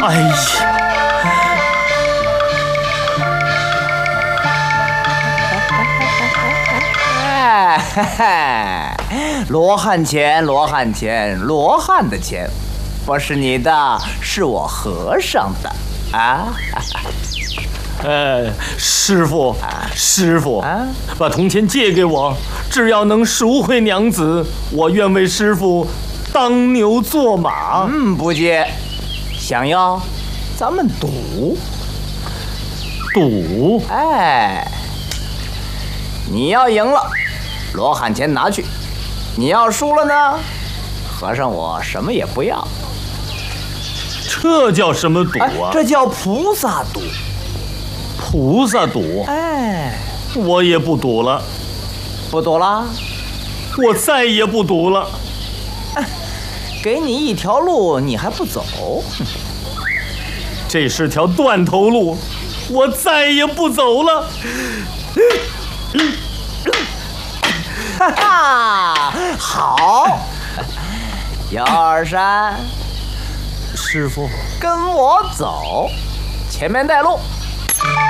哎呀！嘿嘿，罗汉钱，罗汉钱，罗汉的钱，不是你的，是我和尚的啊！ 师傅，师傅，把铜钱借给我，只要能赎回娘子，我愿为师傅当牛做马。 不借，想要，咱们赌。 赌？ 哎，你要赢了，罗汉钱拿去；你要输了呢，和尚我什么也不要。 这叫什么赌啊？ 这叫菩萨赌。 菩萨赌？ 哎， 我也不赌了。 不赌了？ 我再也不赌了。 给你一条路，你还不走？ 这是条断头路，我再也不走了。 哈哈，好，姚二山， 师傅， 跟我走，前面带路。